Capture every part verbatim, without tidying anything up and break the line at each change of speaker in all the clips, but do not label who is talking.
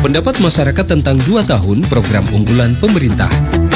Pendapat masyarakat tentang dua tahun program unggulan pemerintah.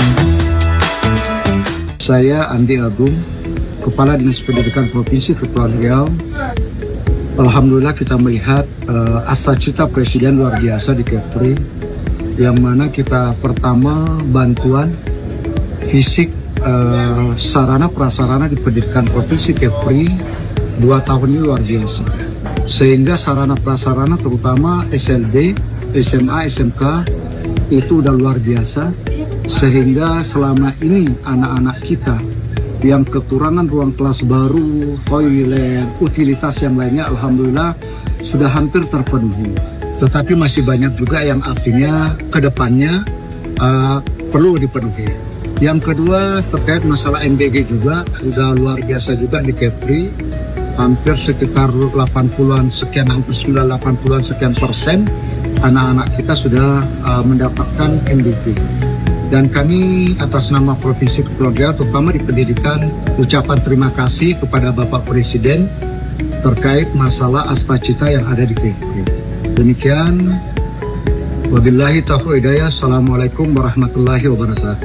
Saya Andi Agung, Kepala Dinas Pendidikan Provinsi Kepulauan Riau. Alhamdulillah kita melihat uh, asta-cita Presiden luar biasa di Kepri, yang mana kita pertama bantuan fisik uh, sarana prasarana di pendidikan Provinsi Kepri dua tahun ini luar biasa. Sehingga sarana prasarana terutama S L D, S M A, S M K itu udah luar biasa. Sehingga selama ini anak-anak kita yang kekurangan ruang kelas baru, toilet, utilitas yang lainnya, alhamdulillah sudah hampir terpenuhi. Tetapi masih banyak juga yang artinya kedepannya uh, perlu dipenuhi. Yang kedua terkait masalah M B G juga, sudah luar biasa juga di Kepri. Hampir sekitar delapan puluhan sekian, hampir sudah delapan puluhan sekian persen anak-anak kita sudah uh, mendapatkan M B G. Dan kami atas nama Provinsi Kepulauan Riau, terutama di pendidikan, ucapan terima kasih kepada Bapak Presiden terkait masalah asta-cita yang ada di Kepri. Demikian, wabillahi taufiq hidayah. Assalamualaikum warahmatullahi wabarakatuh.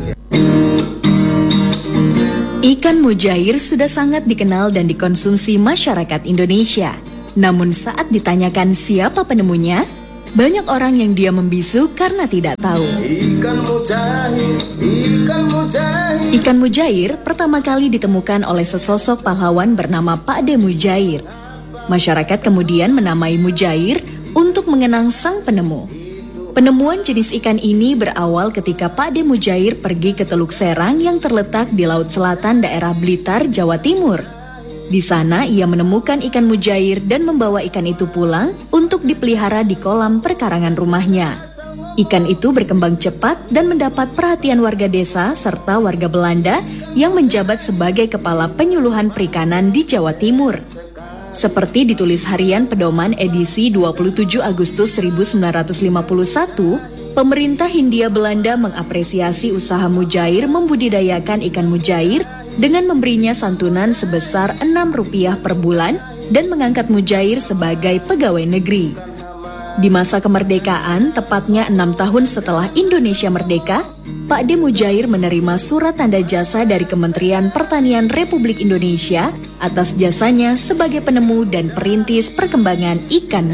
Ikan mujair sudah sangat dikenal dan dikonsumsi masyarakat Indonesia. Namun saat ditanyakan siapa penemunya, banyak orang yang diam membisu karena tidak tahu.
Ikan mujair, ikan mujair.
Ikan mujair pertama kali ditemukan oleh sesosok pahlawan bernama Pakde Mujair. Masyarakat kemudian menamai Mujair untuk mengenang sang penemu. Penemuan jenis ikan ini berawal ketika Pakde Mujair pergi ke Teluk Serang yang terletak di Laut Selatan daerah Blitar, Jawa Timur. Di sana ia menemukan ikan mujair dan membawa ikan itu pulang untuk dipelihara di kolam perkarangan rumahnya. Ikan itu berkembang cepat dan mendapat perhatian warga desa serta warga Belanda yang menjabat sebagai kepala penyuluhan perikanan di Jawa Timur. Seperti ditulis Harian Pedoman edisi dua puluh tujuh Agustus seribu sembilan ratus lima puluh satu, pemerintah Hindia Belanda mengapresiasi usaha Mujair membudidayakan ikan mujair dengan memberinya santunan sebesar enam rupiah per bulan dan mengangkat Mujair sebagai pegawai negeri. Di masa kemerdekaan, tepatnya enam tahun setelah Indonesia merdeka, Pakde Mujair menerima surat tanda jasa dari Kementerian Pertanian Republik Indonesia atas jasanya sebagai penemu dan perintis perkembangan ikan